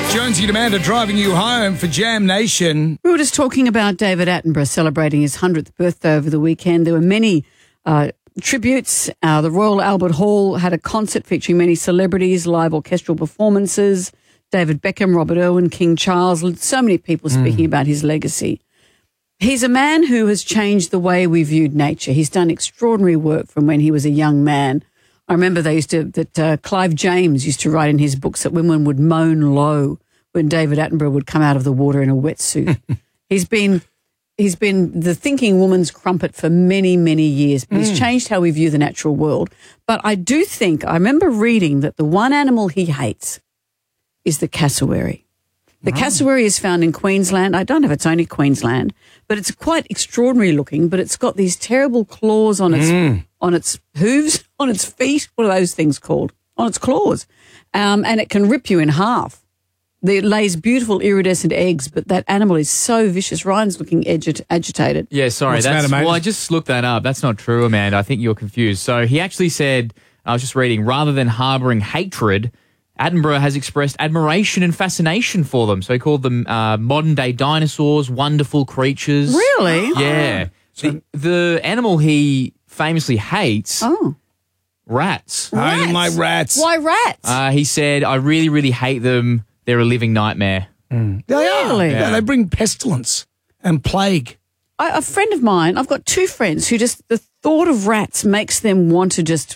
Jonesy and Amanda driving you home for Jam Nation. We were just talking about David Attenborough celebrating his 100th birthday over the weekend. There were many tributes. The Royal Albert Hall had a concert featuring many celebrities, live orchestral performances, David Beckham, Robert Irwin, King Charles, so many people speaking about his legacy. He's a man who has changed the way we viewed nature. He's done extraordinary work from when he was a young man. I remember Clive James used to write in his books that women would moan low when David Attenborough would come out of the water in a wetsuit. He's been the thinking woman's crumpet for many, many years. But he's changed how we view the natural world. But I remember reading that the one animal he hates is the cassowary. The cassowary is found in Queensland. I don't know if it's only Queensland, but it's quite extraordinary looking, but it's got these terrible claws on its hooves, on its feet. What are those things called? On its claws. And it can rip you in half. It lays beautiful iridescent eggs, but that animal is so vicious. Ryan's looking agitated. Yeah, sorry. Well, I just looked that up. That's not true, Amanda. I think you're confused. So he actually said, I was just reading, rather than harbouring hatred, Attenborough has expressed admiration and fascination for them. So he called them modern-day dinosaurs, wonderful creatures. Really? Yeah. The animal he famously hates, rats. I don't like rats. Why rats? He said, I really, really hate them. They're a living nightmare. They Really? are. Yeah, they bring pestilence and plague. A friend of mine, I've got two friends who just, the thought of rats makes them want to just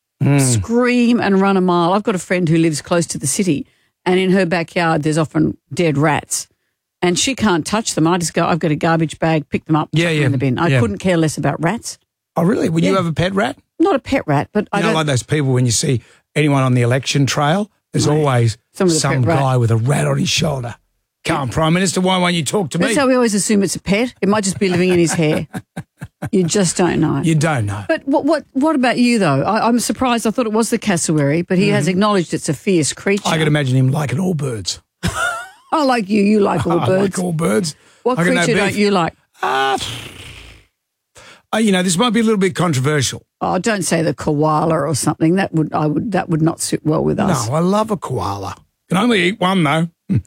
scream and run a mile. I've got a friend who lives close to the city, and in her backyard there's often dead rats, and she can't touch them. I've got a garbage bag, pick them up, chuck them in the bin. I couldn't care less about rats. Oh, really? Would you have a pet rat? Not a pet rat, but I don't like those people when you see anyone on the election trail, there's always some guy with a rat on his shoulder. Come on, Prime Minister, why won't you talk to me? That's how we always assume it's a pet. It might just be living in his hair. You just don't know. You don't know. But what about you, though? I'm surprised. I thought it was the cassowary, but he has acknowledged it's a fierce creature. I can imagine him liking all birds. I like you. You like all birds. I like all birds. What creature don't you like? This might be a little bit controversial. Oh, don't say the koala or something. That would not sit well with us. No, I love a koala. Can only eat one though.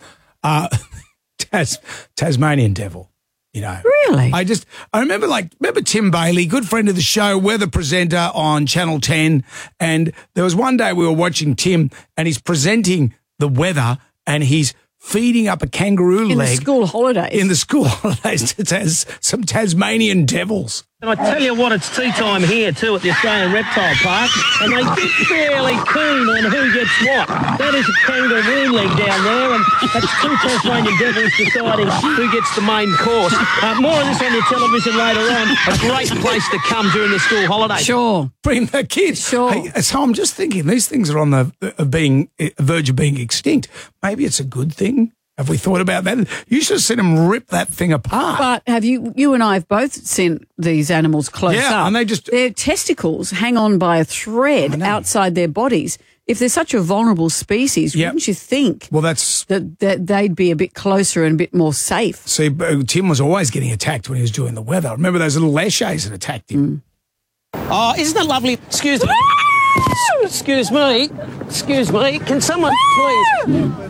Tasmanian devil. Really? I remember Tim Bailey, good friend of the show, weather presenter on Channel 10, and there was one day we were watching Tim and he's presenting the weather and he's feeding up a kangaroo leg. In the school holidays. It has some Tasmanian devils. And I tell you what, it's tea time here too at the Australian Reptile Park, and they get fairly keen on who gets what. That is a kangaroo leg down there, and that's two Tasmanian devils deciding who gets the main course. More of this on your television later on. A great place to come during the school holidays. Sure. Bring the kids. Sure. Hey, so I'm just thinking, these things are on the verge of being extinct. Maybe it's a good thing. Have we thought about that? You should have seen them rip that thing apart. But have you and I have both seen these animals close up. And their testicles hang on by a thread outside their bodies. If they're such a vulnerable species, wouldn't you think that they'd be a bit closer and a bit more safe? See, Tim was always getting attacked when he was doing the weather. Remember those little laches that attacked him? Oh, isn't it lovely? Excuse me. Excuse me. Can someone please...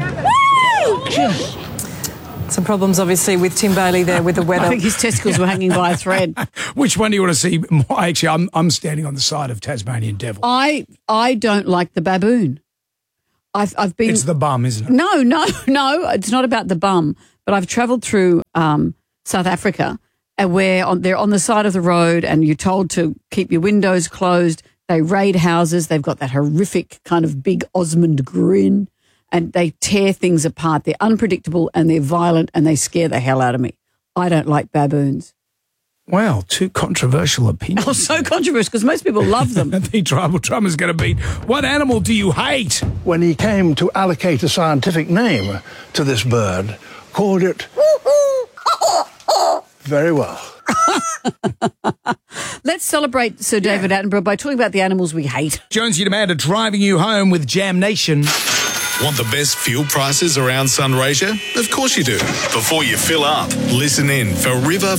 Some problems, obviously, with Tim Bailey there with the weather. I think his testicles were hanging by a thread. Which one do you want to see? Actually, I'm standing on the side of Tasmanian devil. I don't like the baboon. I've been. It's the bum, isn't it? No. It's not about the bum. But I've travelled through South Africa, where they're on the side of the road, and you're told to keep your windows closed. They raid houses. They've got that horrific kind of big Osmond grin. And they tear things apart. They're unpredictable and they're violent and they scare the hell out of me. I don't like baboons. Wow, two controversial opinions. Oh, so controversial because most people love them. The tribal drummer's going to be, what animal do you hate? When he came to allocate a scientific name to this bird, called it very well. Let's celebrate Sir David Attenborough by talking about the animals we hate. Jonesy and Amanda driving you home with Jam Nation. Want the best fuel prices around Sunraysia? Of course you do. Before you fill up, listen in for River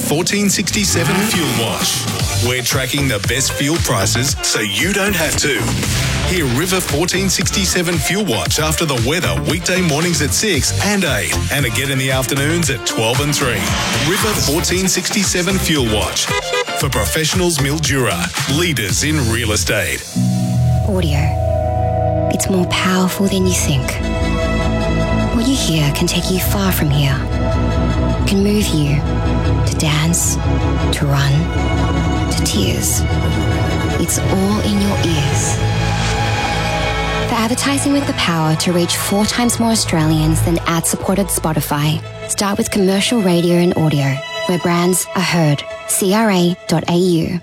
1467 Fuel Wash. We're tracking the best fuel prices so you don't have to. Hear River 1467 Fuel Watch after the weather weekday mornings at 6 and 8 and again in the afternoons at 12 and 3. River 1467 Fuel Watch for professionals Mildura, leaders in real estate. Audio. It's more powerful than you think. What you hear can take you far from here. Can move you to dance, to run, to tears. It's all in your ears. For advertising with the power to reach 4 times more Australians than ad-supported Spotify, start with commercial radio and audio, where brands are heard. CRA.au.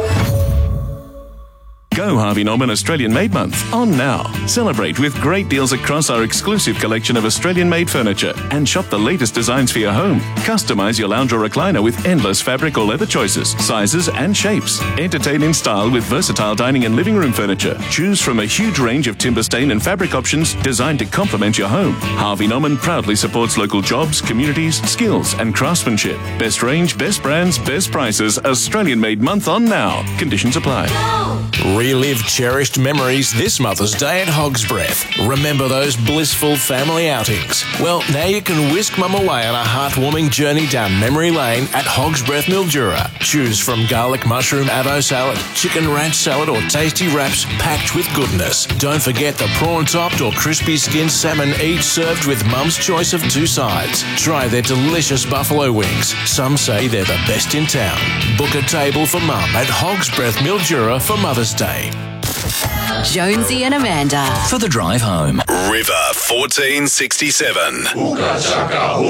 Go Harvey Norman Australian Made Month on now. Celebrate with great deals across our exclusive collection of Australian-made furniture and shop the latest designs for your home. Customize your lounge or recliner with endless fabric or leather choices, sizes and shapes. Entertain in style with versatile dining and living room furniture. Choose from a huge range of timber stain and fabric options designed to complement your home. Harvey Norman proudly supports local jobs, communities, skills and craftsmanship. Best range, best brands, best prices. Australian Made Month on now. Conditions apply. Relive cherished memories this Mother's Day at Hog's Breath. Remember those blissful family outings? Well, now you can whisk Mum away on a heartwarming journey down memory lane at Hog's Breath Mildura. Choose from garlic mushroom avo salad, chicken ranch salad or tasty wraps packed with goodness. Don't forget the prawn-topped or crispy skinned salmon, each served with Mum's choice of 2 sides. Try their delicious buffalo wings. Some say they're the best in town. Book a table for Mum at Hog's Breath Mildura for Mother's Day. Jonesy and Amanda. For the drive home. River 1467.